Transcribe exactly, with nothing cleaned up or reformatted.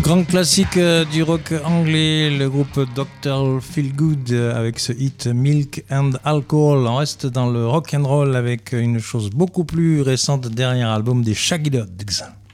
Grand classique du rock anglais, le groupe docteur Feelgood avec ce hit Milk and Alcohol. On reste dans le rock and roll avec une chose beaucoup plus récente, dernier album des Shaggy Dogs.